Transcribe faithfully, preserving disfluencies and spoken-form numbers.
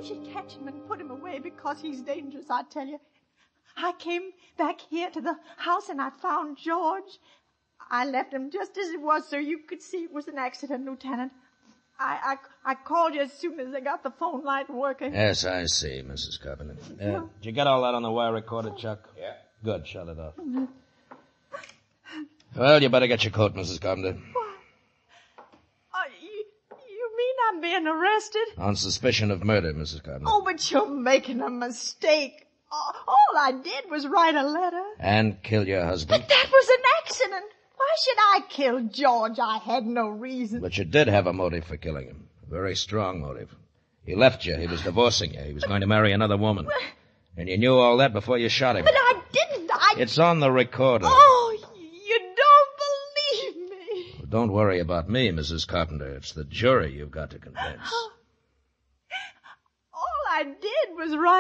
You should catch him and put him away because he's dangerous, I tell you. I came back here to the house and I found George. I left him just as it was so you could see it was an accident, Lieutenant. I, I, I called you as soon as I got the phone light working. Yes, I see, Missus Carpenter. Uh, did you get all that on the wire recorder, Chuck? Yeah. Good, shut it off. Well, you better get your coat, Missus Carpenter. What? Uh, you, you mean I'm being arrested? On suspicion of murder, Missus Carpenter. Oh, but you're making a mistake. Uh, all I did was write a letter. And kill your husband. But that was an accident. Why should I kill George? I had no reason. But you did have a motive for killing him. A very strong motive. He left you. He was divorcing you. He was going to marry another woman. And you knew all that before you shot him. But I didn't. I... It's on the recorder. Oh, you don't believe me. Well, don't worry about me, Missus Carpenter. It's the jury you've got to convince. All I did was write